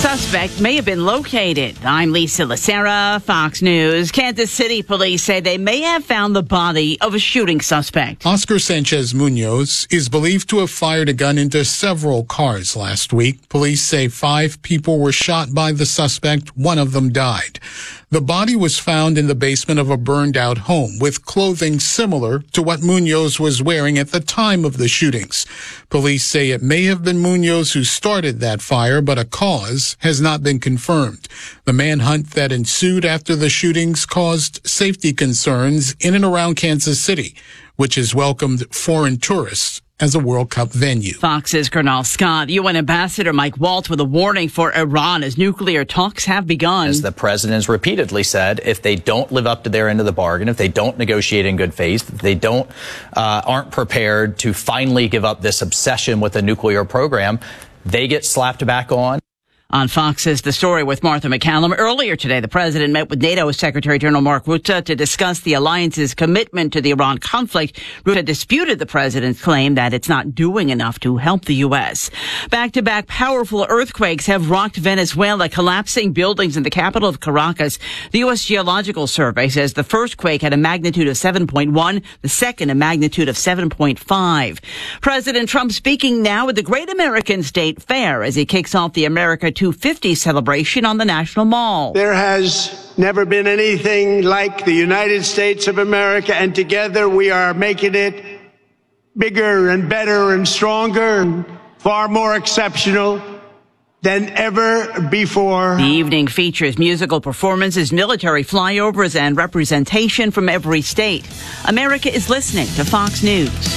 Suspect may have been located. I'm Lisa Lacera, Fox News. Kansas City police say they may have found the body of a shooting suspect. Oscar Sanchez Munoz is believed to have fired a gun into several cars last week. Police say 5 people were shot by the suspect. One of them died. The body was found in the basement of a burned-out home with clothing similar to what Munoz was wearing at the time of the shootings. Police say it may have been Munoz who started that fire, but a cause has not been confirmed. The manhunt that ensued after the shootings caused safety concerns in and around Kansas City, which has welcomed foreign tourists as a World Cup venue. Fox's Colonel Scott. UN Ambassador Mike Waltz with a warning for Iran as nuclear talks have begun. As the president has repeatedly said, if they don't live up to their end of the bargain, if they don't negotiate in good faith, if they aren't prepared to finally give up this obsession with the nuclear program, they get slapped back on. On Fox's The Story with Martha McCallum. Earlier today, the president met with NATO Secretary General Mark Rutte to discuss the alliance's commitment to the Iran conflict. Rutte disputed the president's claim that it's not doing enough to help the U.S. Back-to-back powerful earthquakes have rocked Venezuela, collapsing buildings in the capital of Caracas. The U.S. Geological Survey says the first quake had a magnitude of 7.1, the second a magnitude of 7.5. President Trump speaking now at the Great American State Fair as he kicks off the America 250 celebration on the National Mall. There has never been anything like the United States of America, and together we are making it bigger and better and stronger and far more exceptional than ever before. The evening features musical performances, military flyovers, and representation from every state. America is listening to Fox News.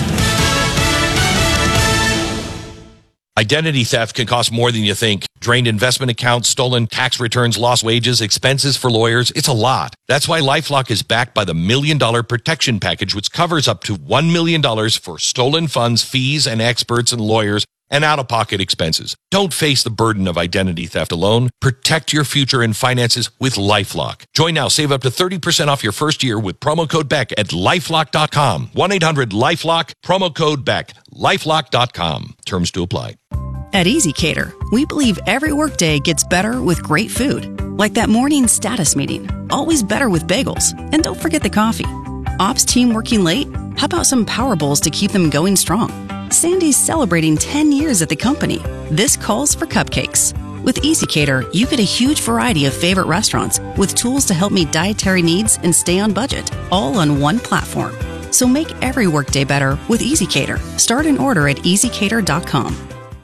Identity theft can cost more than you think. Drained investment accounts, stolen tax returns, lost wages, expenses for lawyers. It's a lot. That's why LifeLock is backed by the $1 Million Protection Package, which covers up to $1 million for stolen funds, fees, and experts and lawyers and out-of-pocket expenses. Don't face the burden of identity theft alone. Protect your future and finances with LifeLock. Join now. Save up to 30% off your first year with promo code BECK at LifeLock.com. 1-800-LifeLock, promo code BECK, LifeLock.com. Terms to apply. At EasyCater, we believe every workday gets better with great food. Like that morning status meeting. Always better with bagels. And don't forget the coffee. Ops team working late? How about some Power Bowls to keep them going strong? Sandy's celebrating 10 years at the company. This calls for cupcakes. With EasyCater, you get a huge variety of favorite restaurants with tools to help meet dietary needs and stay on budget, all on one platform. So make every workday better with EasyCater. Start an order at easycater.com.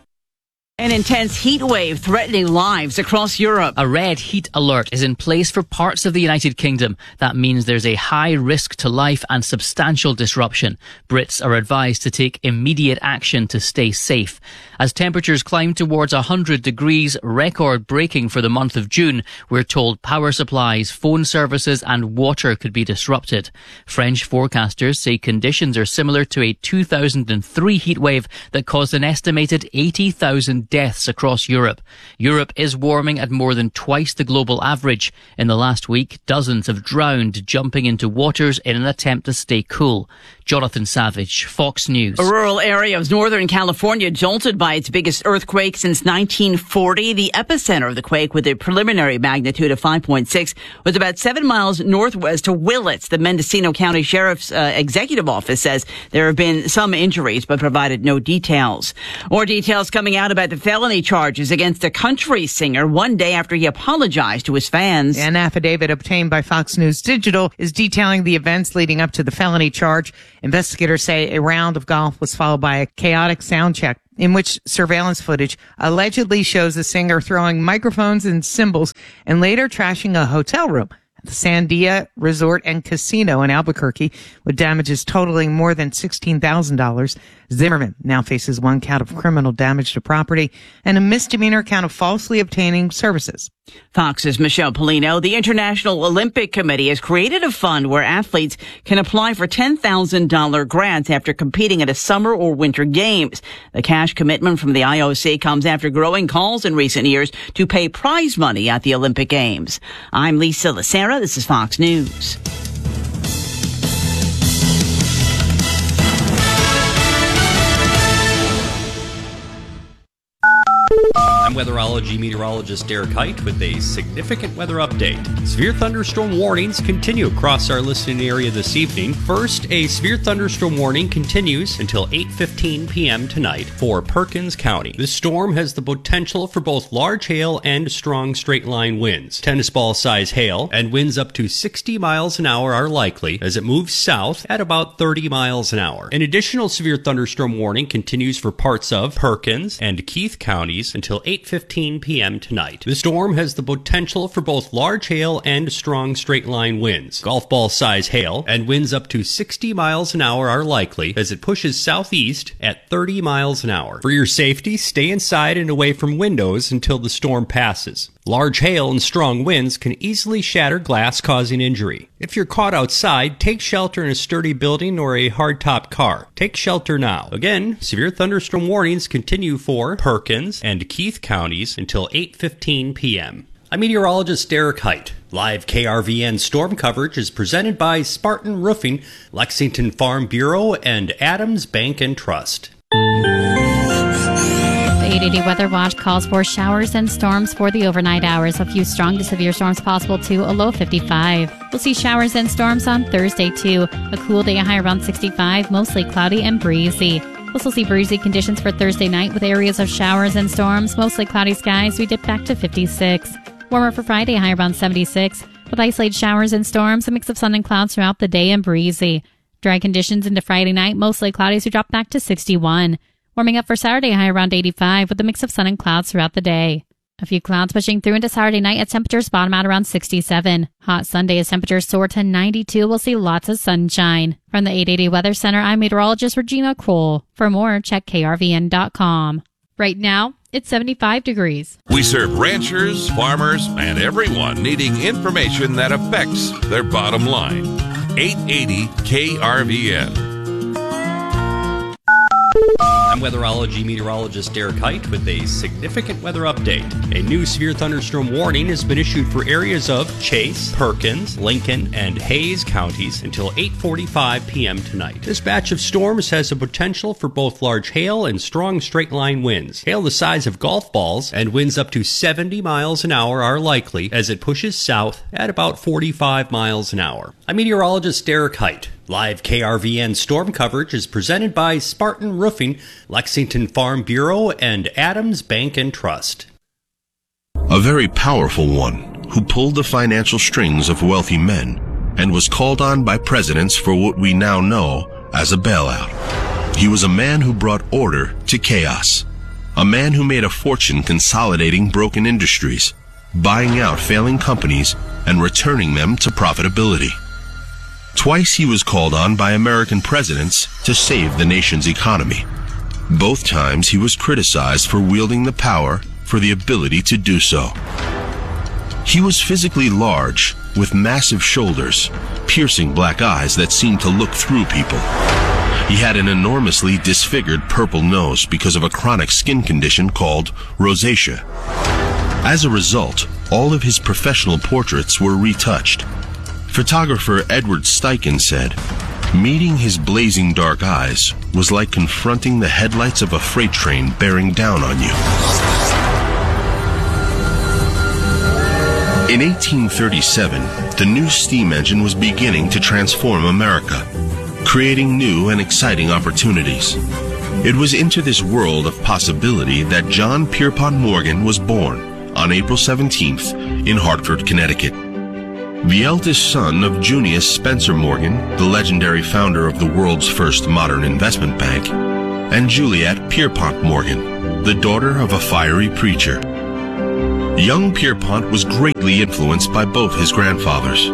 An intense heat wave threatening lives across Europe. A red heat alert is in place for parts of the United Kingdom. That means there's a high risk to life and substantial disruption. Brits are advised to take immediate action to stay safe. As temperatures climb towards 100 degrees, record-breaking for the month of June, we're told power supplies, phone services and water could be disrupted. French forecasters say conditions are similar to a 2003 heatwave that caused an estimated 80,000 deaths across Europe. Europe is warming at more than twice the global average. In the last week, dozens have drowned jumping into waters in an attempt to stay cool. Jonathan Savage, Fox News. A rural area of Northern California jolted by its biggest earthquake since 1940. The epicenter of the quake, with a preliminary magnitude of 5.6, was about 7 miles northwest to Willits. The Mendocino County Sheriff's Executive Office says there have been some injuries, but provided no details. More details coming out about the felony charges against a country singer one day after he apologized to his fans. An affidavit obtained by Fox News Digital is detailing the events leading up to the felony charge. Investigators say a round of golf was followed by a chaotic sound check in which surveillance footage allegedly shows the singer throwing microphones and cymbals and later trashing a hotel room at the Sandia Resort and Casino in Albuquerque, with damages totaling more than $16,000. Zimmerman now faces 1 count of criminal damage to property and a misdemeanor count of falsely obtaining services. Fox's Michelle Polino. The International Olympic Committee has created a fund where athletes can apply for $10,000 grants after competing at a summer or winter games. The cash commitment from the IOC comes after growing calls in recent years to pay prize money at the Olympic Games. I'm Lisa Lacera. This is Fox News. I'm Will weatherology meteorologist Derek Height with a significant weather update. Severe thunderstorm warnings continue across our listening area this evening. First, a severe thunderstorm warning continues until 8:15 p.m. tonight for Perkins County. This storm has the potential for both large hail and strong straight-line winds. Tennis ball-size hail and winds up to 60 miles an hour are likely as it moves south at about 30 miles an hour. An additional severe thunderstorm warning continues for parts of Perkins and Keith counties until 8:15 p.m. tonight. The storm has the potential for both large hail and strong straight-line winds. Golf ball-size hail and winds up to 60 miles an hour are likely as it pushes southeast at 30 miles an hour. For your safety, stay inside and away from windows until the storm passes. Large hail and strong winds can easily shatter glass, causing injury. If you're caught outside, take shelter in a sturdy building or a hardtop car. Take shelter now. Again, severe thunderstorm warnings continue for Perkins and Keith counties until 8:15 p.m. I'm meteorologist Derek Height. Live KRVN storm coverage is presented by Spartan Roofing, Lexington Farm Bureau, and Adams Bank and Trust. The 880 Weather Watch calls for showers and storms for the overnight hours. A few strong to severe storms possible to a low 55. We'll see showers and storms on Thursday too. A cool day, a high around 65, mostly cloudy and breezy. We'll still see breezy conditions for Thursday night with areas of showers and storms, mostly cloudy skies. We dip back to 56. Warmer for Friday, a high around 76, with isolated showers and storms, a mix of sun and clouds throughout the day and breezy. Dry conditions into Friday night, mostly cloudy as we drop back to 61. Warming up for Saturday, high around 85 with a mix of sun and clouds throughout the day. A few clouds pushing through into Saturday night as temperatures bottom out around 67. Hot Sunday as temperatures soar to 92. We'll see lots of sunshine. From the 880 Weather Center, I'm meteorologist Regina Kroll. For more, check krvn.com. Right now, it's 75 degrees. We serve ranchers, farmers, and everyone needing information that affects their bottom line. 880 KRVN. I'm weatherology meteorologist Derek Height with a significant weather update. A new severe thunderstorm warning has been issued for areas of Chase, Perkins, Lincoln, and Hayes counties until 8:45 p.m. tonight. This batch of storms has the potential for both large hail and strong straight-line winds. Hail the size of golf balls and winds up to 70 miles an hour are likely as it pushes south at about 45 miles an hour. I'm meteorologist Derek Height. Live KRVN storm coverage is presented by Spartan Roofing, Lexington Farm Bureau, and Adams Bank and Trust. A very powerful one who pulled the financial strings of wealthy men and was called on by presidents for what we now know as a bailout. He was a man who brought order to chaos. A man who made a fortune consolidating broken industries, buying out failing companies, and returning them to profitability. Twice he was called on by American presidents to save the nation's economy. Both times he was criticized for wielding the power for the ability to do so. He was physically large, with massive shoulders, piercing black eyes that seemed to look through people. He had an enormously disfigured purple nose because of a chronic skin condition called rosacea. As a result, all of his professional portraits were retouched. Photographer Edward Steichen said, "Meeting his blazing dark eyes was like confronting the headlights of a freight train bearing down on you." In 1837, the new steam engine was beginning to transform America, creating new and exciting opportunities. It was into this world of possibility that John Pierpont Morgan was born on April 17th in Hartford, Connecticut. The eldest son of Junius Spencer Morgan, the legendary founder of the world's first modern investment bank, and Juliet Pierpont Morgan, the daughter of a fiery preacher. Young Pierpont was greatly influenced by both his grandfathers.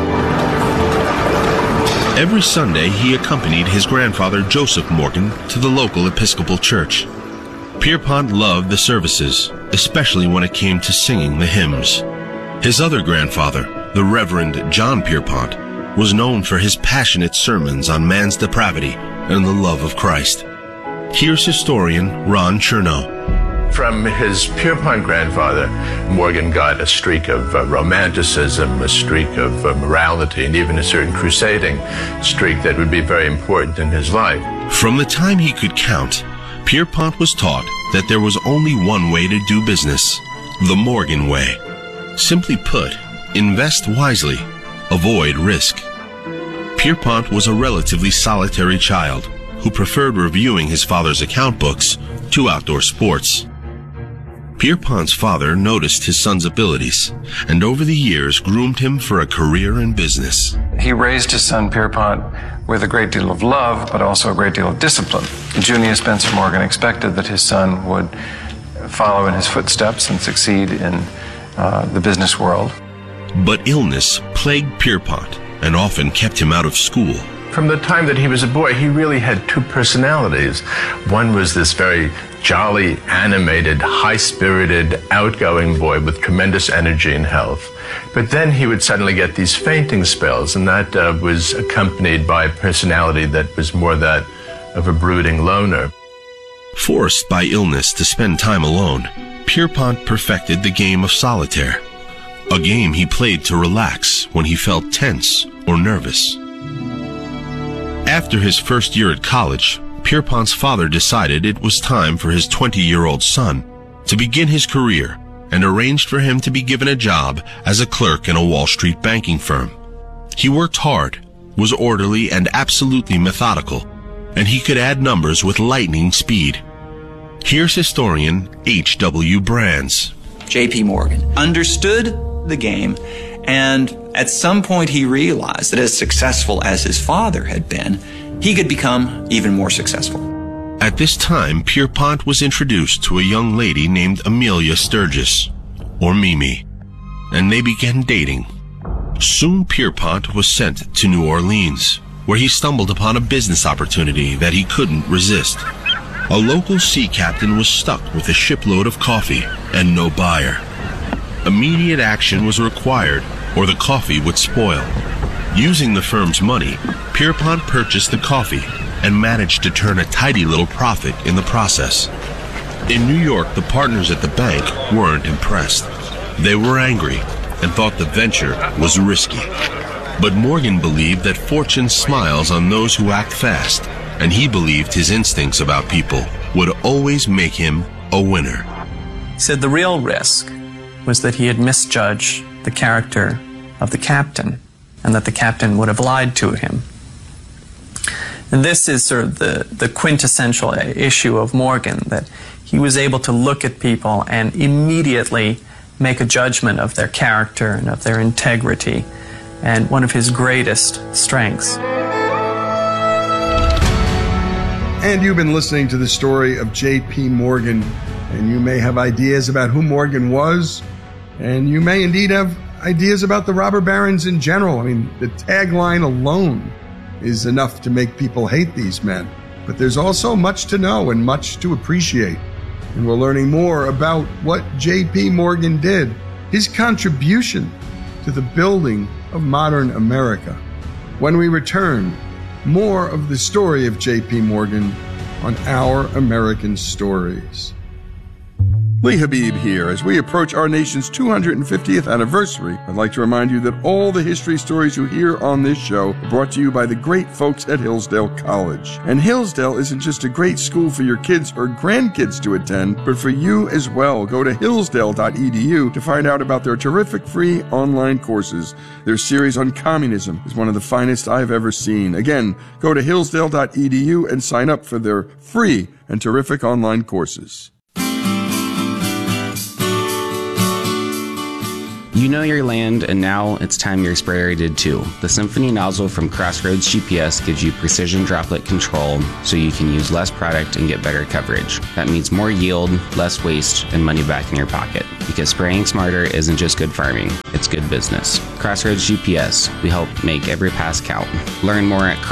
Every Sunday, he accompanied his grandfather Joseph Morgan to the local Episcopal church. Pierpont loved the services, especially when it came to singing the hymns. His other grandfather, the Reverend John Pierpont, was known for his passionate sermons on man's depravity and the love of Christ. Here's historian Ron Chernow. From his Pierpont grandfather, Morgan got a streak of romanticism, a streak of morality, and even a certain crusading streak that would be very important in his life. From the time he could count, Pierpont was taught that there was only one way to do business, the Morgan way. Simply put, invest wisely, avoid risk. Pierpont was a relatively solitary child who preferred reviewing his father's account books to outdoor sports. Pierpont's father noticed his son's abilities and over the years groomed him for a career in business. He raised his son Pierpont with a great deal of love, but also a great deal of discipline. Junius Spencer Morgan expected that his son would follow in his footsteps and succeed in the business world. But illness plagued Pierpont and often kept him out of school. From the time that he was a boy, he really had two personalities. One was this very jolly, animated, high-spirited, outgoing boy with tremendous energy and health. But then he would suddenly get these fainting spells, and that was accompanied by a personality that was more that of a brooding loner. Forced by illness to spend time alone, Pierpont perfected the game of solitaire, a game he played to relax when he felt tense or nervous. After his first year at college, Pierpont's father decided it was time for his 20-year-old son to begin his career and arranged for him to be given a job as a clerk in a Wall Street banking firm. He worked hard, was orderly and absolutely methodical, and he could add numbers with lightning speed. Here's historian H.W. Brands. J.P. Morgan understood the game, and at some point he realized that as successful as his father had been, he could become even more successful. At this time, Pierpont was introduced to a young lady named Amelia Sturgis, or Mimi, and they began dating. Soon Pierpont was sent to New Orleans, where he stumbled upon a business opportunity that he couldn't resist. A local sea captain was stuck with a shipload of coffee and no buyer. Immediate action was required, or the coffee would spoil. Using the firm's money, Pierpont purchased the coffee and managed to turn a tidy little profit in the process. In New York, the partners at the bank weren't impressed. They were angry and thought the venture was risky. But Morgan believed that fortune smiles on those who act fast, and he believed his instincts about people would always make him a winner. He said the real risk was that he had misjudged the character of the captain, and that the captain would have lied to him. And this is sort of the quintessential issue of Morgan, that he was able to look at people and immediately make a judgment of their character and of their integrity, and one of his greatest strengths. And you've been listening to the story of J.P. Morgan, and you may have ideas about who Morgan was, and you may indeed have ideas about the robber barons in general. I mean, the tagline alone is enough to make people hate these men. But there's also much to know and much to appreciate. And we're learning more about what J.P. Morgan did, his contribution to the building of modern America. When we return, more of the story of J.P. Morgan on Our American Stories. Lee Habib here. As we approach our nation's 250th anniversary, I'd like to remind you that all the history stories you hear on this show are brought to you by the great folks at Hillsdale College. And Hillsdale isn't just a great school for your kids or grandkids to attend, but for you as well. Go to hillsdale.edu to find out about their terrific free online courses. Their series on communism is one of the finest I've ever seen. Again, go to hillsdale.edu and sign up for their free and terrific online courses. You know your land, and now it's time your sprayer did too. The Symphony nozzle from Crossroads GPS gives you precision droplet control so you can use less product and get better coverage. That means more yield, less waste, and money back in your pocket. Because spraying smarter isn't just good farming, it's good business. Crossroads GPS, we help make every pass count. Learn more at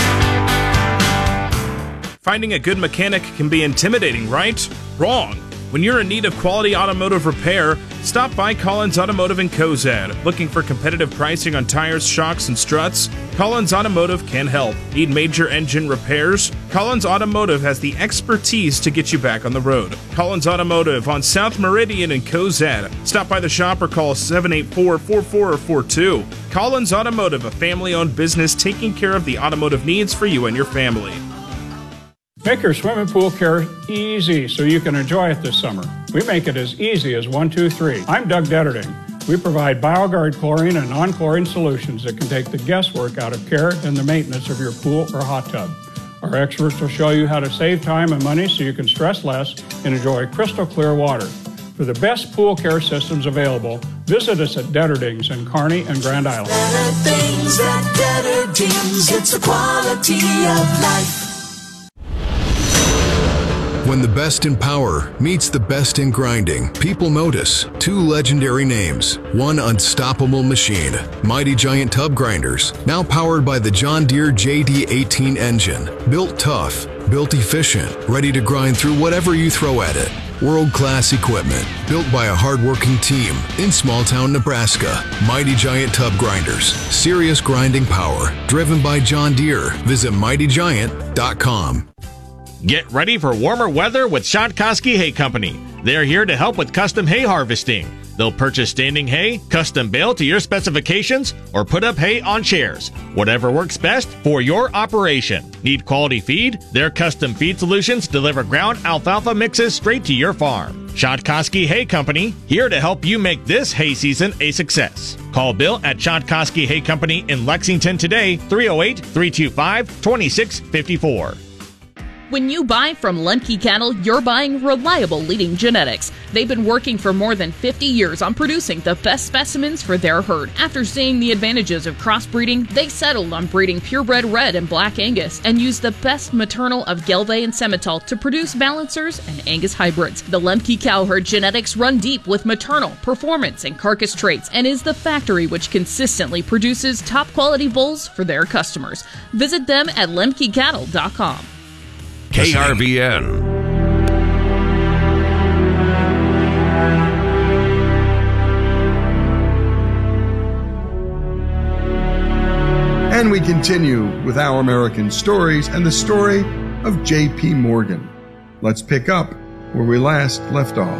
crossroadsgpsinc.com. Finding a good mechanic can be intimidating, right? Wrong. When you're in need of quality automotive repair, stop by Collins Automotive in Cozad. Looking for competitive pricing on tires, shocks, and struts? Collins Automotive can help. Need major engine repairs? Collins Automotive has the expertise to get you back on the road. Collins Automotive on South Meridian in Cozad. Stop by the shop or call 784-4442. Collins Automotive, a family-owned business taking care of the automotive needs for you and your family. Make your swimming pool care easy so you can enjoy it this summer. We make it as easy as 1, 2, 3. I'm Doug Detterding. We provide BioGuard chlorine and non-chlorine solutions that can take the guesswork out of care and the maintenance of your pool or hot tub. Our experts will show you how to save time and money so you can stress less and enjoy crystal clear water. For the best pool care systems available, visit us at Detterdings in Kearney and Grand Island. Things at Detterdings, it's the quality of life. When the best in power meets the best in grinding, people notice two legendary names, one unstoppable machine, Mighty Giant Tub Grinders, now powered by the John Deere JD18 engine. Built tough, built efficient, ready to grind through whatever you throw at it. World-class equipment, built by a hard-working team in small-town Nebraska. Mighty Giant Tub Grinders, serious grinding power, driven by John Deere. Visit mightygiant.com. Get ready for warmer weather with Shotkoski Hay Company. They're here to help with custom hay harvesting. They'll purchase standing hay, custom bale to your specifications, or put up hay on chairs. Whatever works best for your operation. Need quality feed? Their custom feed solutions deliver ground alfalfa mixes straight to your farm. Shotkoski Hay Company, here to help you make this hay season a success. Call Bill at Shotkoski Hay Company in Lexington today, 308-325-2654. When you buy from Lemke Cattle, you're buying reliable leading genetics. They've been working for more than 50 years on producing the best specimens for their herd. After seeing the advantages of crossbreeding, they settled on breeding purebred red and black Angus and used the best maternal of Gelbvieh and Simmental to produce balancers and Angus hybrids. The Lemke cow herd genetics run deep with maternal, performance, and carcass traits and is the factory which consistently produces top quality bulls for their customers. Visit them at lemkecattle.com. KRVN. And we continue with Our American Stories and the story of J.P. Morgan. Let's pick up where we last left off.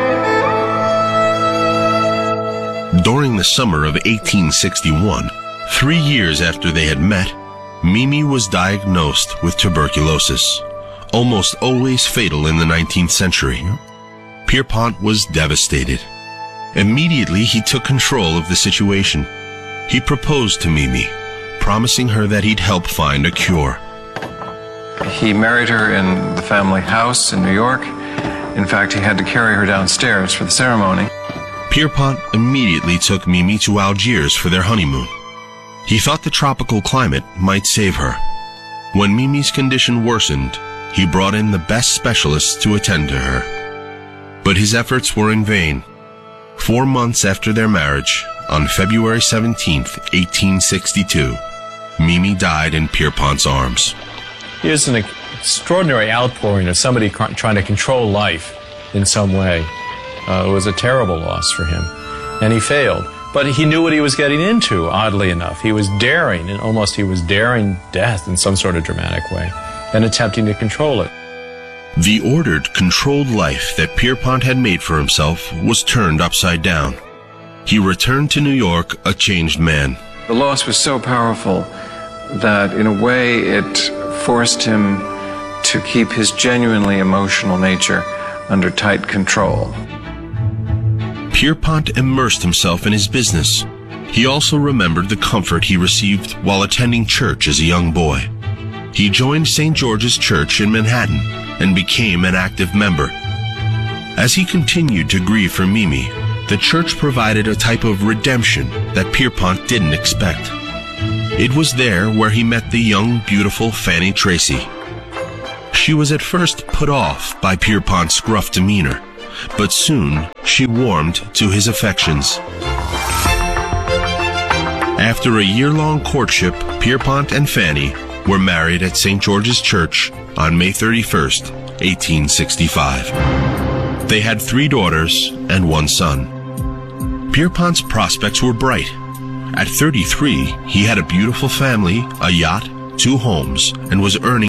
During the summer of 1861, 3 years after they had met, Mimi was diagnosed with tuberculosis, almost always fatal in the 19th century. Pierpont was devastated. Immediately, he took control of the situation. He proposed to Mimi, promising her that he'd help find a cure. He married her in the family house in New York. In fact, he had to carry her downstairs for the ceremony. Pierpont immediately took Mimi to Algiers for their honeymoon. He thought the tropical climate might save her. When Mimi's condition worsened, he brought in the best specialists to attend to her. But his efforts were in vain. 4 months after their marriage, on February 17th, 1862, Mimi died in Pierpont's arms. Here's an extraordinary outpouring of somebody trying to control life in some way. It was a terrible loss for him, and he failed. But he knew what he was getting into, oddly enough. He was daring, and almost he was daring death in some sort of dramatic way, and attempting to control it. The ordered, controlled life that Pierpont had made for himself was turned upside down. He returned to New York a changed man. The loss was so powerful that, in a way, it forced him to keep his genuinely emotional nature under tight control. Pierpont immersed himself in his business. He also remembered the comfort he received while attending church as a young boy. He joined St. George's Church in Manhattan and became an active member. As he continued to grieve for Mimi, the church provided a type of redemption that Pierpont didn't expect. It was there where he met the young, beautiful Fanny Tracy. She was at first put off by Pierpont's gruff demeanor, but soon she warmed to his affections. After a year-long courtship, Pierpont and Fanny were married at St. George's Church on May 31st, 1865. They had 3 daughters and 1 son. Pierpont's prospects were bright. At 33, he had a beautiful family, a yacht, 2 homes, and was earning.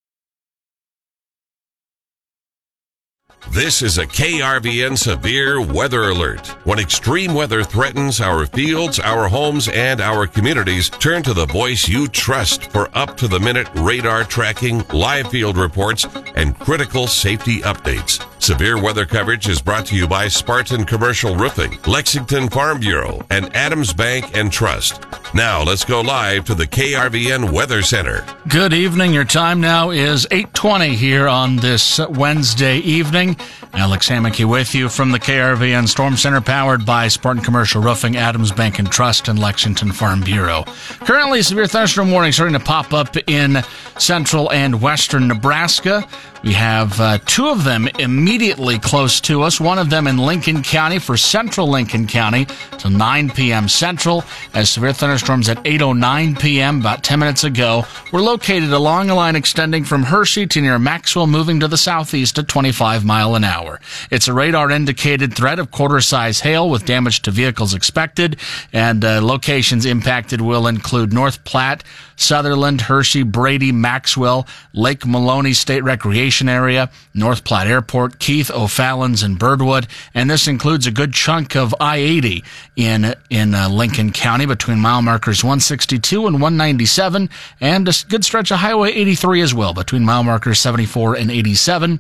This is a KRVN severe weather alert. When extreme weather threatens our fields, our homes, and our communities, turn to the voice you trust for up-to-the-minute radar tracking, live field reports, and critical safety updates. Severe weather coverage is brought to you by Spartan Commercial Roofing, Lexington Farm Bureau, and Adams Bank and Trust. Now let's go live to the KRVN Weather Center. Good evening. Your time now is 8:20 here on this Wednesday evening. Alex Hammocky with you from the KRVN Storm Center, powered by Spartan Commercial Roofing, Adams Bank and Trust, and Lexington Farm Bureau. Currently, severe thunderstorm warning starting to pop up in central and western Nebraska. We have 2 of them immediately close to us. One of them in Lincoln County for central Lincoln County till 9 p.m. central, as severe thunderstorms at 8:09 p.m. about 10 minutes ago were located along a line extending from Hershey to near Maxwell, moving to the southeast at 25 miles an hour. It's a radar-indicated threat of quarter-size hail with damage to vehicles expected, and locations impacted will include North Platte, Sutherland, Hershey, Brady, Maxwell, Lake Maloney State Recreation Area, North Platte Airport, Keith, O'Fallon's, and Birdwood. And this includes a good chunk of I-80 in Lincoln County between mile markers 162 and 197, and a good stretch of Highway 83 as well between mile markers 74 and 87.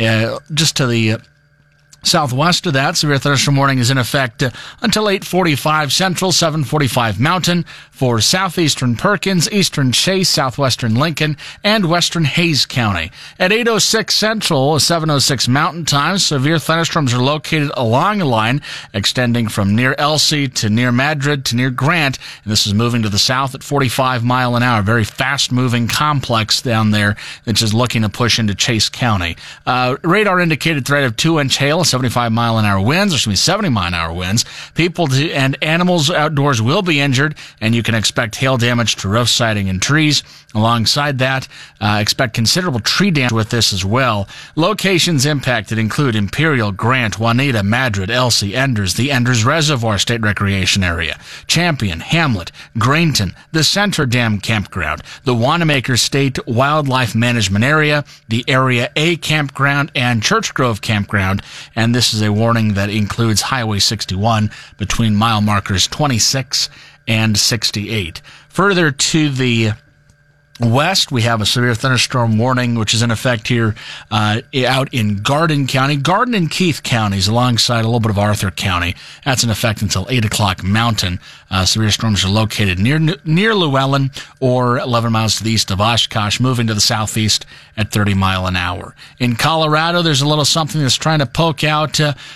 Just to the southwest of that, severe thunderstorm warning is in effect until 8:45 Central, 7:45 Mountain for southeastern Perkins, eastern Chase, southwestern Lincoln, and western Hayes County. At 8:06 Central, 7:06 Mountain Time, severe thunderstorms are located along a line extending from near Elsie to near Madrid to near Grant, and this is moving to the south at 45 miles an hour. Very fast-moving complex down there that's just looking to push into Chase County. Radar indicated threat of 2-inch hail, 75 mile an hour winds, or 70 mile an hour winds. People and animals outdoors will be injured, and you can expect hail damage to roof siding and trees. Alongside that, expect considerable tree damage with this as well. Locations impacted include Imperial, Grant, Juanita, Madrid, Elsie, Enders, the Enders Reservoir State Recreation Area, Champion, Hamlet, Grainton, the Center Dam Campground, the Wanamaker State Wildlife Management Area, the Area A Campground, and Church Grove Campground. And this is a warning that includes Highway 61 between mile markers 26 and 68. Further to the west, we have a severe thunderstorm warning, which is in effect here out in Garden County. Garden and Keith counties alongside a little bit of Arthur County. That's in effect until 8 o'clock Mountain. Severe storms are located near Llewellyn or 11 miles to the east of Oshkosh, moving to the southeast at 30 miles an hour. In Colorado, there's a little something that's trying to poke out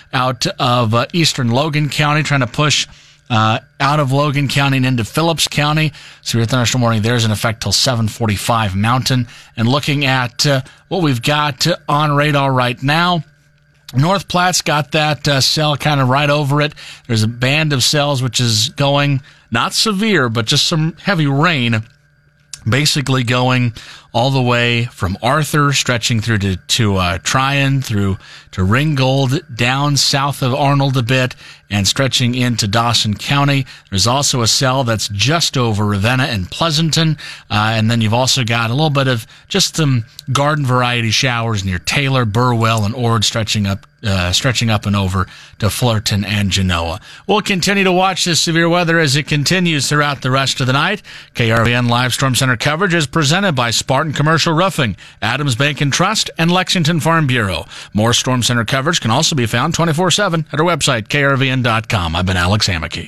of eastern Logan County, trying to push out of Logan County and into Phillips County. Severe thunderstorm warning there is in effect till 7:45 Mountain. And looking at what we've got on radar right now, North Platte's got that cell kind of right over it. There's a band of cells which is going, not severe, but just some heavy rain, basically going all the way from Arthur, stretching through to Tryon, through to Ringgold, down south of Arnold a bit, and stretching into Dawson County. There's also a cell that's just over Ravenna and Pleasanton, and then you've also got a little bit of just some garden variety showers near Taylor, Burwell, and Ord, stretching up and over to Fullerton and Genoa. We'll continue to watch this severe weather as it continues throughout the rest of the night. KRVN Live Storm Center coverage is presented by Spartan Commercial Roofing, Adams Bank and Trust, and Lexington Farm Bureau. More Storm Center coverage can also be found 24/7 at our website, krvn.com. I've been Alex Hammocky.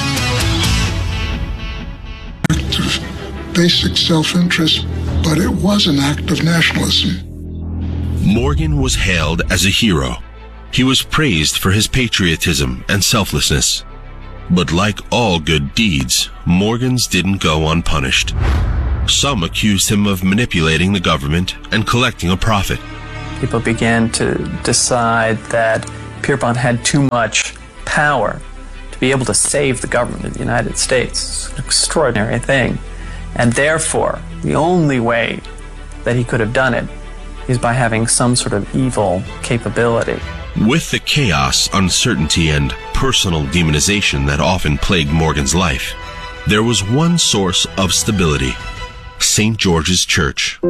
Basic self-interest, but it was an act of nationalism. Morgan was hailed as a hero. He was praised for his patriotism and selflessness. But like all good deeds, Morgan's didn't go unpunished. Some accused him of manipulating the government and collecting a profit. People began to decide that Pierpont had too much power to be able to save the government of the United States. It's an extraordinary thing. And therefore, the only way that he could have done it is by having some sort of evil capability. With the chaos, uncertainty, and personal demonization that often plagued Morgan's life, there was one source of stability: St. George's Church.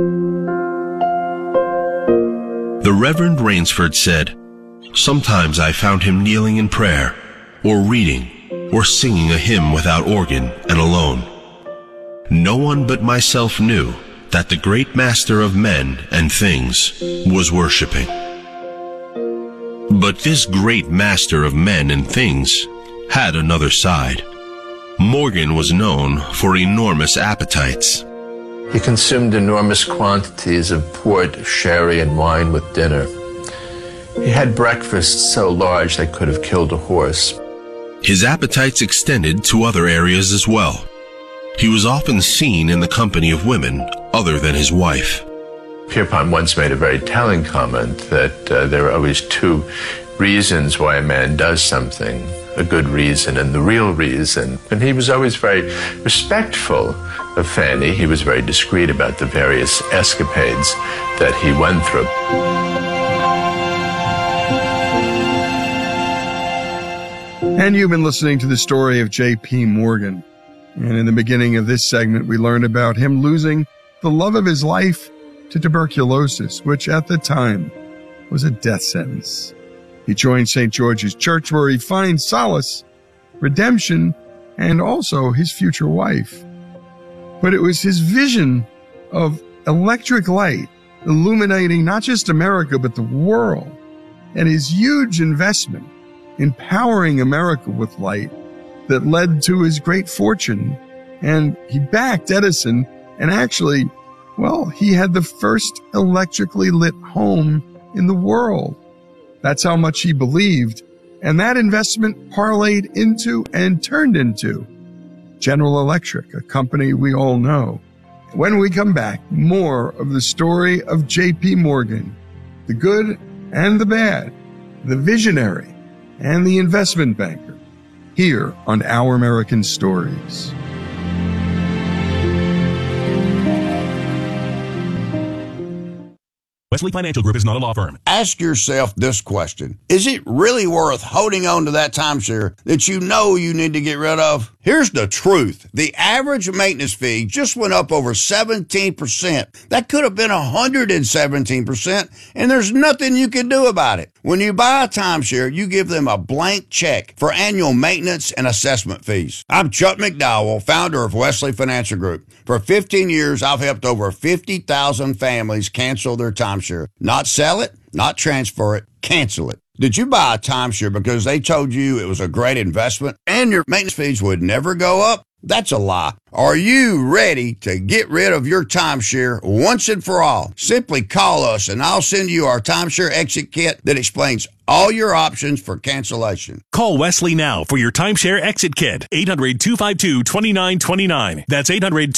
The Reverend Rainsford said, "Sometimes I found him kneeling in prayer, or reading, or singing a hymn without organ and alone. No one but myself knew that the great master of men and things was worshiping." But this great master of men and things had another side. Morgan was known for enormous appetites. He consumed enormous quantities of port, sherry, and wine with dinner. He had breakfasts so large they could have killed a horse. His appetites extended to other areas as well. He was often seen in the company of women other than his wife. Pierpont once made a very telling comment that there are always two reasons why a man does something: a good reason and the real reason. And he was always very respectful of Fanny. He was very discreet about the various escapades that he went through. And you've been listening to the story of J.P. Morgan. And in the beginning of this segment, we learned about him losing the love of his life to tuberculosis, which at the time was a death sentence. He joined St. George's Church, where he finds solace, redemption, and also his future wife. But it was his vision of electric light illuminating not just America, but the world, and his huge investment in powering America with light that led to his great fortune. And he backed Edison, and actually, well, he had the first electrically lit home in the world. That's how much he believed. And that investment parlayed into and turned into General Electric, a company we all know. When we come back, more of the story of J.P. Morgan, the good and the bad, the visionary and the investment banker, here on Our American Stories. Wesley Financial Group is not a law firm. Ask yourself this question: is it really worth holding on to that timeshare that you know you need to get rid of? Here's the truth. The average maintenance fee just went up over 17%. That could have been 117%, and there's nothing you can do about it. When you buy a timeshare, you give them a blank check for annual maintenance and assessment fees. I'm Chuck McDowell, founder of Wesley Financial Group. For 15 years, I've helped over 50,000 families cancel their timeshare. Not sell it, not transfer it, cancel it. Did you buy a timeshare because they told you it was a great investment and your maintenance fees would never go up? That's a lie. Are you ready to get rid of your timeshare once and for all? Simply call us and I'll send you our timeshare exit kit that explains all your options for cancellation. Call Wesley now for your timeshare exit kit. 800-252-2929. That's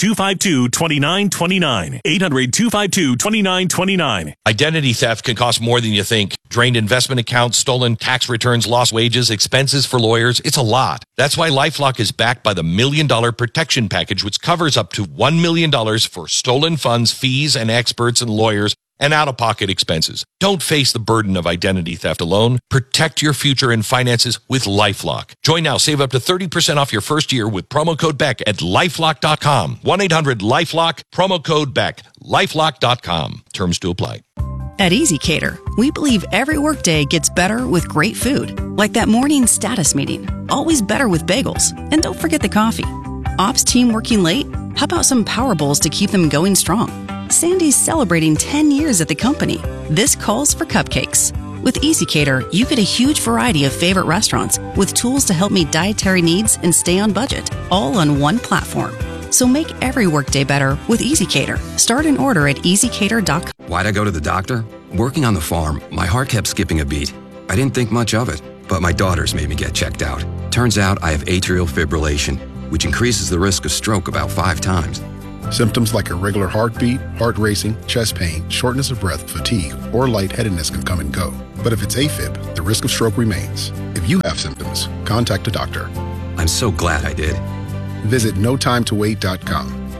800-252-2929. 800-252-2929. Identity theft can cost more than you think. Drained investment accounts, stolen tax returns, lost wages, expenses for lawyers. It's a lot. That's why LifeLock is backed by the $1 Million Protection Package, which covers up to $1 million for stolen funds, fees, and experts and lawyers, and out-of-pocket expenses. Don't face the burden of identity theft alone. Protect your future and finances with LifeLock. Join now. Save up to 30% off your first year with promo code BECK at LifeLock.com. 1-800-LifeLock, promo code BECK, LifeLock.com. Terms to apply. At EasyCater, we believe every workday gets better with great food. Like that morning status meeting. Always better with bagels. And don't forget the coffee. Ops team working late? How about some Power Bowls to keep them going strong? Sandy's celebrating 10 years at the company. This calls for cupcakes. With EasyCater, you get a huge variety of favorite restaurants with tools to help meet dietary needs and stay on budget, all on one platform. So make every workday better with EasyCater. Start an order at EasyCater.com. Why'd I go to the doctor? Working on the farm, my heart kept skipping a beat. I didn't think much of it, but my daughters made me get checked out. Turns out I have atrial fibrillation, which increases the risk of stroke about 5 times. Symptoms like irregular heartbeat, heart racing, chest pain, shortness of breath, fatigue, or lightheadedness can come and go. But if it's AFib, the risk of stroke remains. If you have symptoms, contact a doctor. I'm so glad I did. Visit NoTimeToWait.com.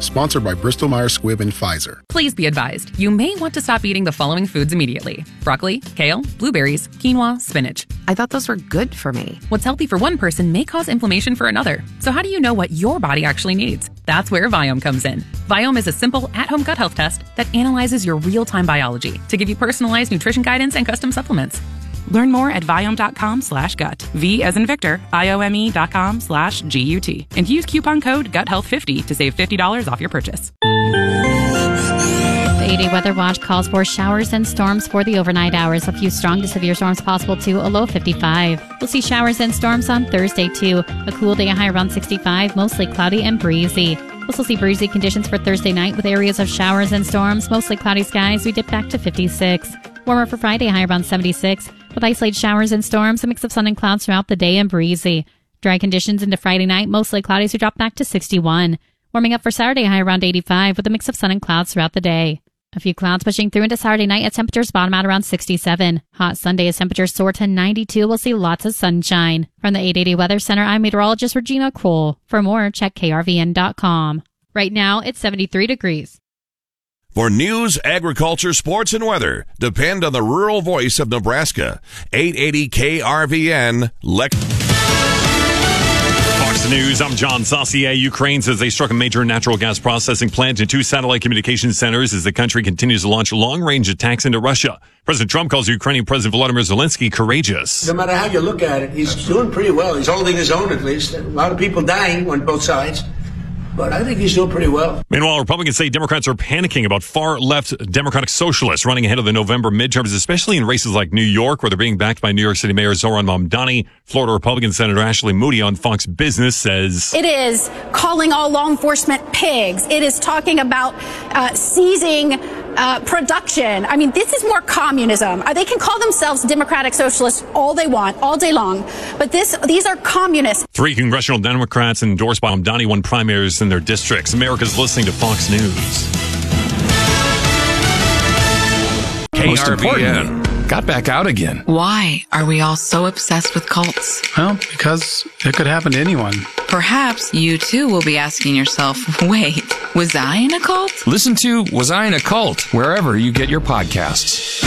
Sponsored by Bristol Myers Squibb and Pfizer. Please be advised, you may want to stop eating the following foods immediately: broccoli, kale, blueberries, quinoa, spinach. I thought those were good for me. What's healthy for one person may cause inflammation for another. So how do you know what your body actually needs? That's where Viome comes in. Viome is a simple, at-home gut health test that analyzes your real-time biology to give you personalized nutrition guidance and custom supplements. Learn more at Viome.com/gut. V as in Victor, IOME.com/GUT. And use coupon code GUTHEALTH50 to save $50 off your purchase. The 8-day weather watch calls for showers and storms for the overnight hours. A few strong to severe storms possible too, a low 55. We'll see showers and storms on Thursday too. A cool day, a high around 65, mostly cloudy and breezy. We'll also see breezy conditions for Thursday night with areas of showers and storms, mostly cloudy skies. We dip back to 56. Warmer for Friday, high around 76. With isolated showers and storms, a mix of sun and clouds throughout the day and breezy. Dry conditions into Friday night, mostly cloudy, so drop back to 61. Warming up for Saturday, high around 85 with a mix of sun and clouds throughout the day. A few clouds pushing through into Saturday night as temperatures bottom out around 67. Hot Sunday as temperatures soar to 92. We'll see lots of sunshine. From the 880 Weather Center, I'm meteorologist Regina Cole. For more, check krvn.com. Right now, it's 73 degrees. For news, agriculture, sports, and weather, depend on the rural voice of Nebraska. 880 KRVN, Fox News, I'm John Saucier. Ukraine says they struck a major natural gas processing plant and 2 satellite communication centers as the country continues to launch long-range attacks into Russia. President Trump calls Ukrainian President Volodymyr Zelensky courageous. No matter how you look at it, he's doing pretty well. He's holding his own, at least. A lot of people dying on both sides. But I think he's doing pretty well. Meanwhile, Republicans say Democrats are panicking about far-left Democratic Socialists running ahead of the November midterms, especially in races like New York, where they're being backed by New York City Mayor Zohran Mamdani. Florida Republican Senator Ashley Moody on Fox Business says, it is calling all law enforcement pigs. It is talking about seizing production. I mean, this is more communism. They can call themselves Democratic Socialists all they want, all day long. But these are communists. 3 congressional Democrats endorsed by Mamdani won primaries in their districts. America's listening to Fox News. KRVN got back out again. Why are we all so obsessed with cults? Well, because it could happen to anyone. Perhaps you too will be asking yourself, wait, was I in a cult? Listen to Was I in a Cult wherever you get your podcasts.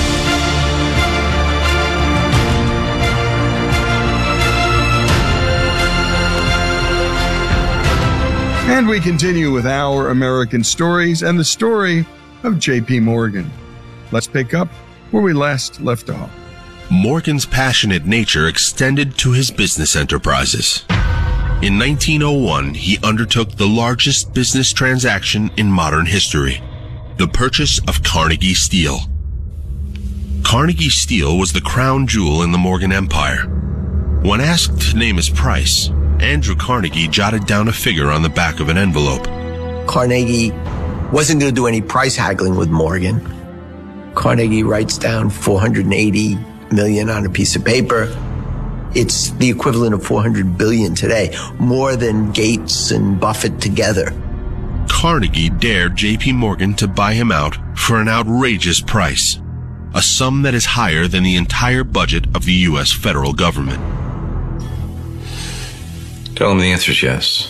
And we continue with our American stories and the story of J.P. Morgan. Let's pick up where we last left off. Morgan's passionate nature extended to his business enterprises. In 1901, he undertook the largest business transaction in modern history, the purchase of Carnegie Steel. Carnegie Steel was the crown jewel in the Morgan Empire. When asked to name his price, Andrew Carnegie jotted down a figure on the back of an envelope. Carnegie wasn't going to do any price haggling with Morgan. Carnegie writes down $480 million on a piece of paper. It's the equivalent of $400 billion today, more than Gates and Buffett together. Carnegie dared J.P. Morgan to buy him out for an outrageous price, a sum that is higher than the entire budget of the U.S. federal government. Tell him the answer is yes.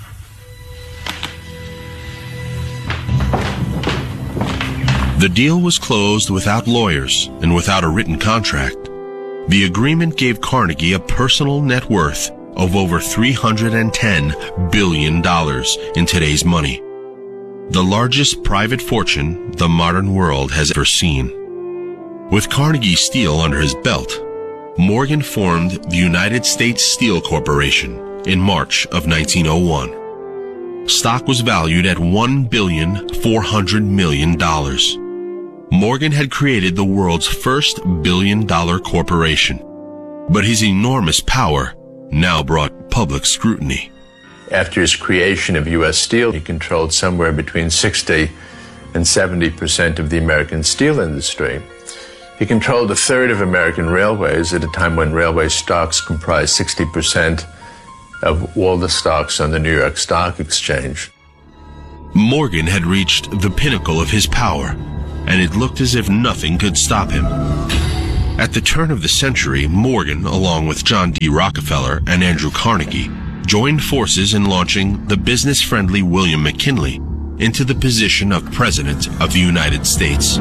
The deal was closed without lawyers and without a written contract. The agreement gave Carnegie a personal net worth of over $310 billion in today's money, the largest private fortune the modern world has ever seen. With Carnegie Steel under his belt, Morgan formed the United States Steel Corporation in March of 1901. Stock was valued at $1.4 billion. Morgan had created the world's first billion-dollar corporation, but his enormous power now brought public scrutiny. After his creation of U.S. Steel, he controlled somewhere between 60 and 70% of the American steel industry. He controlled a third of American railways at a time when railway stocks comprised 60% of all the stocks on the New York Stock Exchange. Morgan had reached the pinnacle of his power, and it looked as if nothing could stop him. At the turn of the century, Morgan, along with John D. Rockefeller and Andrew Carnegie, joined forces in launching the business-friendly William McKinley into the position of President of the United States.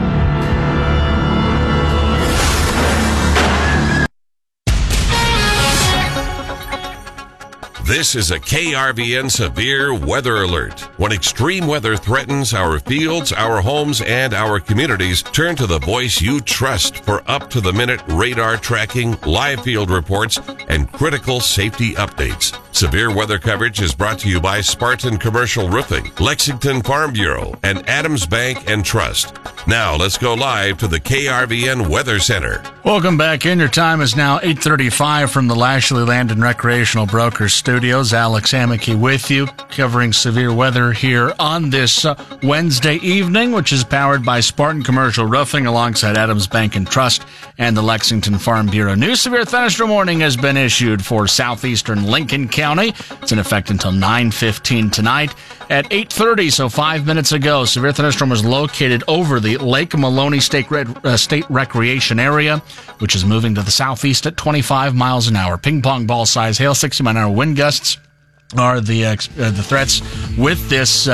This is a KRVN severe weather alert. When extreme weather threatens our fields, our homes, and our communities, turn to the voice you trust for up-to-the-minute radar tracking, live field reports, and critical safety updates. Severe weather coverage is brought to you by Spartan Commercial Roofing, Lexington Farm Bureau, and Adams Bank and Trust. Now, let's go live to the KRVN Weather Center. Welcome back in. Your time is now 8:35 from the Lashley Land and Recreational Brokers Studios. Alex Amicky with you, covering severe weather here on this Wednesday evening, which is powered by Spartan Commercial Roofing alongside Adams Bank and Trust and the Lexington Farm Bureau. New severe thunderstorm warning has been issued for southeastern Lincoln County. It's in effect until 9:15 tonight. At 8:30, so 5 minutes ago, severe thunderstorm was located over the Lake Maloney State Recreation Area, which is moving to the southeast at 25 miles an hour. Ping pong ball size hail, 60-mile-an-hour wind gusts are the threats with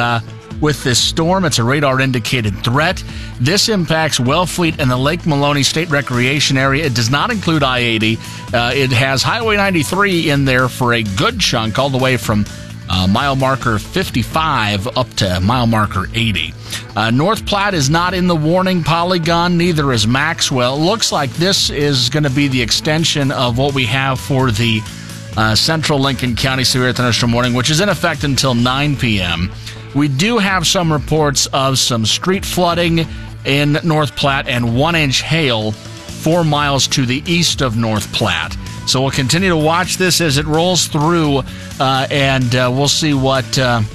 this storm. It's a radar-indicated threat. This impacts Wellfleet and the Lake Maloney State Recreation Area. It does not include I-80. It has Highway 93 in there for a good chunk, all the way from mile marker 55 up to mile marker 80. North Platte is not in the warning polygon, neither is Maxwell. Looks like this is going to be the extension of what we have for the central Lincoln County severe thunderstorm warning, which is in effect until 9 p.m. We do have some reports of some street flooding in North Platte and 1-inch hail 4 miles to the east of North Platte. So we'll continue to watch this as it rolls through, and we'll see what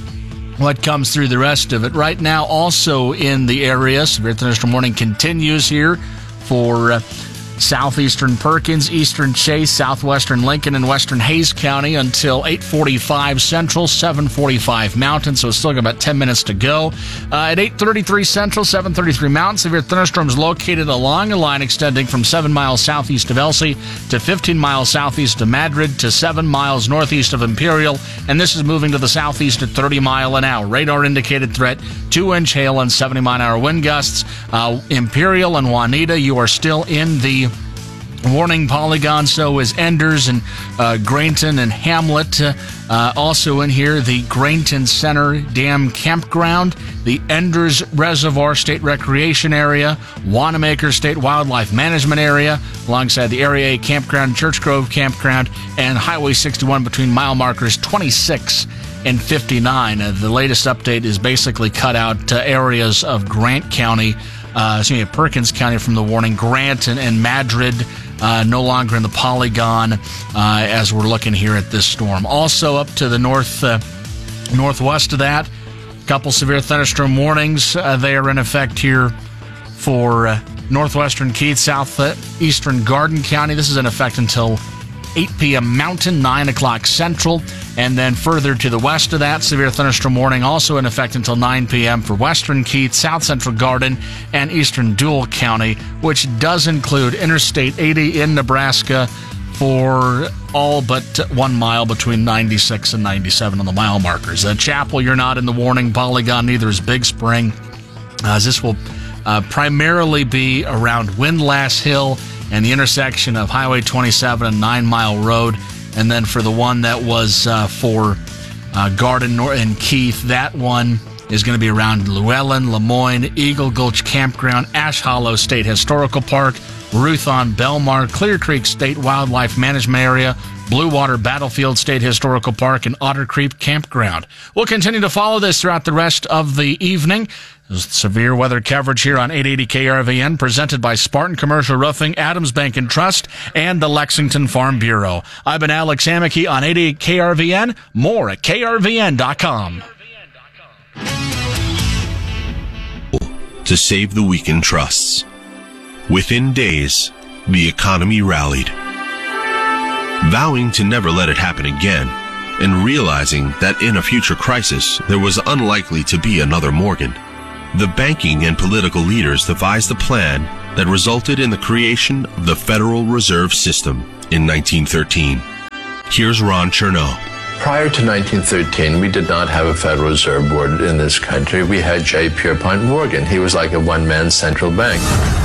comes through the rest of it. Right now, also in the area, severe thunderstorm warning continues here for southeastern Perkins, eastern Chase, southwestern Lincoln, and western Hayes County until 8:45 Central, 7:45 Mountain, so it's still got about 10 minutes to go. At 8:33 Central, 7:33 Mountain, severe thunderstorms located along a line extending from 7 miles southeast of Elsie to 15 miles southeast of Madrid to 7 miles northeast of Imperial, and this is moving to the southeast at 30 miles an hour. Radar indicated threat, 2-inch hail and 70-mile-an-hour wind gusts. Imperial and Juanita, you are still in the warning polygon, so is Enders and Grainton and Hamlet. Also in here, the Grainton Center Dam Campground, the Enders Reservoir State Recreation Area, Wanamaker State Wildlife Management Area, alongside the Area A Campground, Church Grove Campground, and Highway 61 between mile markers 26 and 59. The latest update is basically cut out areas of Grant County, Perkins County from the warning. Grant and Madrid no longer in the polygon as we're looking here at this storm. Also up to the northwest of that, a couple severe thunderstorm warnings. They are in effect here for northwestern Keith, southeastern Garden County. This is in effect until 8 p.m. Mountain, 9 o'clock Central. And then further to the west of that, severe thunderstorm warning also in effect until 9 p.m. for western Keith, south central Garden, and eastern Dual County, which does include Interstate 80 in Nebraska for all but 1 mile between 96 and 97 on the mile markers. Chapel, you're not in the warning polygon, neither is Big Spring, as this will primarily be around Windlass Hill and the intersection of Highway 27 and 9 Mile Road. And then for the one that was for Garden and Keith, that one is going to be around Llewellyn, Lemoyne, Eagle Gulch Campground, Ash Hollow State Historical Park, Ruthon, Belmar, Clear Creek State Wildlife Management Area, Blue Water Battlefield State Historical Park, and Otter Creek Campground. We'll continue to follow this throughout the rest of the evening. Severe weather coverage here on 880 KRVN, presented by Spartan Commercial Roofing, Adams Bank and Trust, and the Lexington Farm Bureau. I've been Alex Amicky on 880 KRVN. More at krvn.com. To save the weakened trusts. Within days, the economy rallied. Vowing to never let it happen again, and realizing that in a future crisis there was unlikely to be another Morgan, the banking and political leaders devised a plan that resulted in the creation of the Federal Reserve System in 1913. Here's Ron Chernow. Prior to 1913, we did not have a Federal Reserve Board in this country. We had J. Pierpont Morgan. He was like a one-man central bank.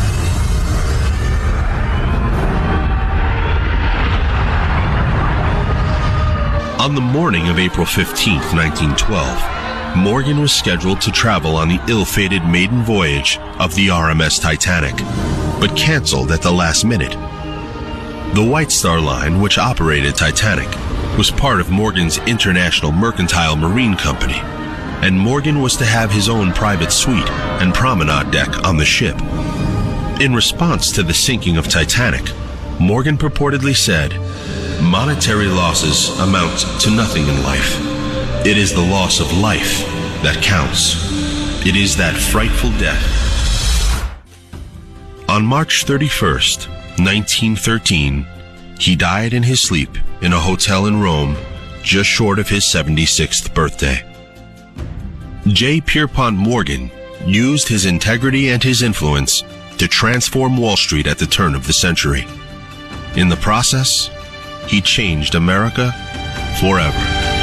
On the morning of April 15th, 1912, Morgan was scheduled to travel on the ill-fated maiden voyage of the RMS Titanic, but canceled at the last minute. The White Star Line, which operated Titanic, was part of Morgan's International Mercantile Marine Company, and Morgan was to have his own private suite and promenade deck on the ship. In response to the sinking of Titanic, Morgan purportedly said, "Monetary losses amount to nothing in life. It is the loss of life that counts. It is that frightful death." On March 31st, 1913, he died in his sleep in a hotel in Rome, just short of his 76th birthday. J. Pierpont Morgan used his integrity and his influence to transform Wall Street at the turn of the century. In the process, he changed America forever.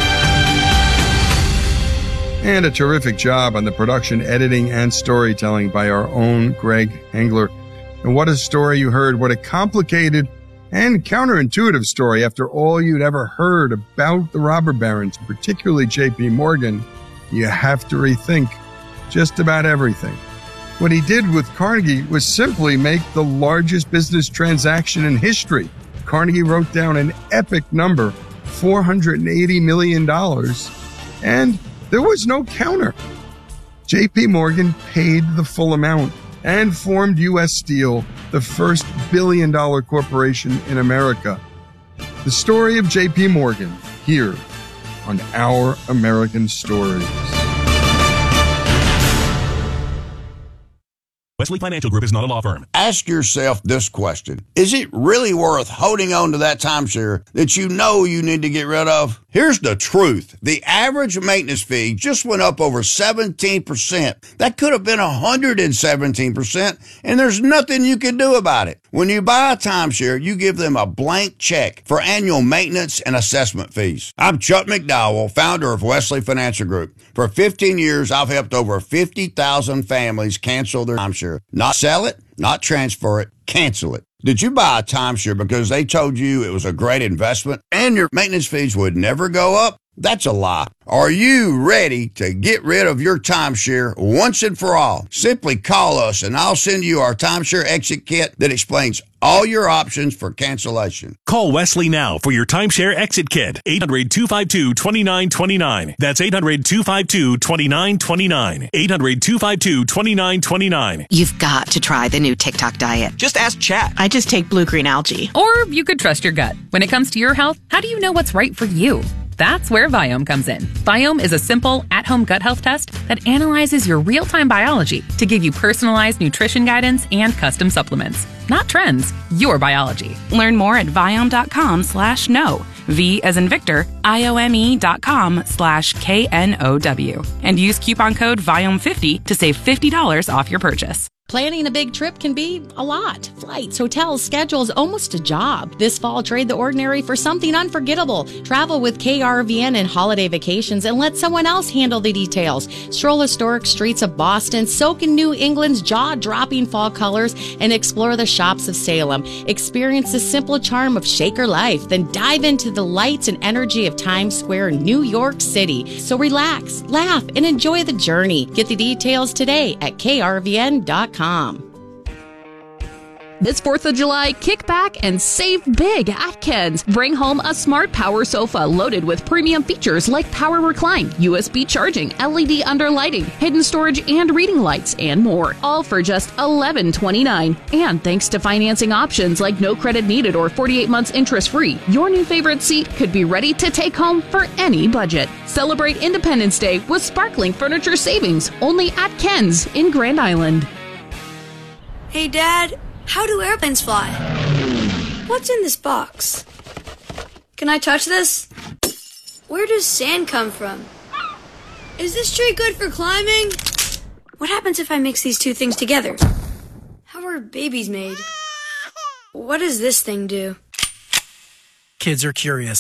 And a terrific job on the production, editing, and storytelling by our own Greg Engler. And what a story you heard. What a complicated and counterintuitive story after all you'd ever heard about the robber barons, particularly J.P. Morgan. You have to rethink just about everything. What he did with Carnegie was simply make the largest business transaction in history. Carnegie wrote down an epic number, $480 million, and there was no counter. J.P. Morgan paid the full amount and formed U.S. Steel, the first billion-dollar corporation in America. The story of J.P. Morgan, here on Our American Stories. Wesley Financial Group is not a law firm. Ask yourself this question. Is it really worth holding on to that timeshare that you know you need to get rid of? Here's the truth. The average maintenance fee just went up over 17%. That could have been 117%, and there's nothing you can do about it. When you buy a timeshare, you give them a blank check for annual maintenance and assessment fees. I'm Chuck McDowell, founder of Wesley Financial Group. For 15 years, I've helped over 50,000 families cancel their timeshare. Not sell it, not transfer it, cancel it. Did you buy a timeshare because they told you it was a great investment and your maintenance fees would never go up? That's a lie. Are you ready to get rid of your timeshare once and for all? Simply call us and I'll send you our timeshare exit kit that explains all your options for cancellation. Call Wesley now for your timeshare exit kit. 800-252-2929. That's 800-252-2929. 800-252-2929. You've got to try the new TikTok diet. Just ask Chat. I just take blue-green algae. Or you could trust your gut. When it comes to your health, how do you know what's right for you? That's where Viome comes in. Viome is a simple, at-home gut health test that analyzes your real-time biology to give you personalized nutrition guidance and custom supplements. Not trends, your biology. Learn more at Viome.com/know. V as in Victor, IOME.com/KNOW. And use coupon code Viome50 to save $50 off your purchase. Planning a big trip can be a lot. Flights, hotels, schedules, almost a job. This fall, trade the ordinary for something unforgettable. Travel with KRVN and holiday vacations and let someone else handle the details. Stroll historic streets of Boston, soak in New England's jaw-dropping fall colors, and explore the shops of Salem. Experience the simple charm of Shaker life, then dive into the lights and energy of Times Square, New York City. So relax, laugh, and enjoy the journey. Get the details today at krvn.com. This 4th of July, kick back and save big at Ken's. Bring home a smart power sofa loaded with premium features like power recline, USB charging, LED underlighting, hidden storage and reading lights, and more. All for just $11.29. And thanks to financing options like no credit needed or 48 months interest-free, your new favorite seat could be ready to take home for any budget. Celebrate Independence Day with sparkling furniture savings only at Ken's in Grand Island. Hey, Dad. How do airplanes fly? What's in this box? Can I touch this? Where does sand come from? Is this tree good for climbing? What happens if I mix these two things together? How are babies made? What does this thing do? Kids are curious.